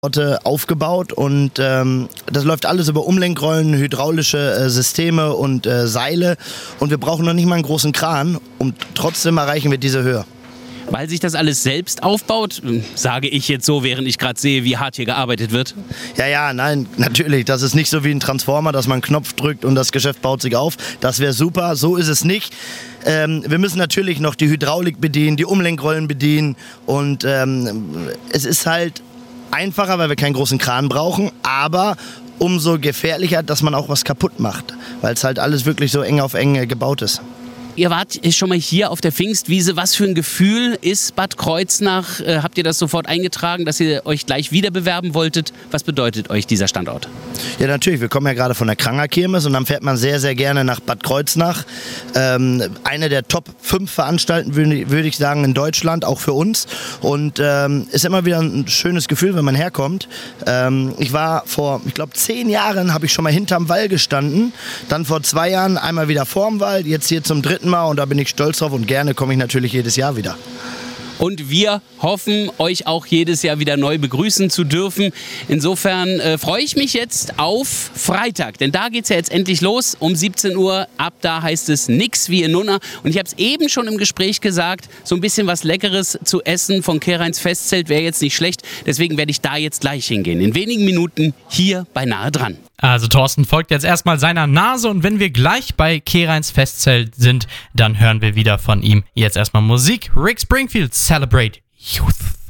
aufgebaut und das läuft alles über Umlenkrollen, hydraulische Systeme und Seile und wir brauchen noch nicht mal einen großen Kran und trotzdem erreichen wir diese Höhe. Weil sich das alles selbst aufbaut, sage ich jetzt so, während ich gerade sehe, wie hart hier gearbeitet wird. Ja, nein, natürlich. Das ist nicht so wie ein Transformer, dass man einen Knopf drückt und das Geschäft baut sich auf. Das wäre super, so ist es nicht. Wir müssen natürlich noch die Hydraulik bedienen, die Umlenkrollen bedienen und es ist halt einfacher, weil wir keinen großen Kran brauchen, aber umso gefährlicher, dass man auch was kaputt macht, weil es halt alles wirklich so eng auf eng gebaut ist. Ihr wart schon mal hier auf der Pfingstwiese. Was für ein Gefühl ist Bad Kreuznach? Habt ihr das sofort eingetragen, dass ihr euch gleich wieder bewerben wolltet? Was bedeutet euch dieser Standort? Ja, natürlich. Wir kommen ja gerade von der Kranger-Kirmes und dann fährt man sehr, sehr gerne nach Bad Kreuznach. Eine der Top 5 Veranstaltungen, würde ich sagen, in Deutschland, auch für uns. Und ist immer wieder ein schönes Gefühl, wenn man herkommt. Ich war vor, ich glaube, 10 Jahren habe ich schon mal hinterm Wall gestanden. Dann vor 2 Jahren einmal wieder vorm Wall, jetzt hier zum 3. Mal und da bin ich stolz drauf und gerne komme ich natürlich jedes Jahr wieder. Und wir hoffen, euch auch jedes Jahr wieder neu begrüßen zu dürfen. Insofern freue ich mich jetzt auf Freitag, denn da geht es ja jetzt endlich los um 17 Uhr. Ab da heißt es nix wie in Nunna. Und ich habe es eben schon im Gespräch gesagt, so ein bisschen was Leckeres zu essen von Kehrheinz Festzelt wäre jetzt nicht schlecht. Deswegen werde ich da jetzt gleich hingehen. In wenigen Minuten hier bei Nahe dran. Also Thorsten folgt jetzt erstmal seiner Nase und wenn wir gleich bei Kehrheinz Festzelt sind, dann hören wir wieder von ihm. Jetzt erstmal Musik. Rick Springfield, Celebrate Youth.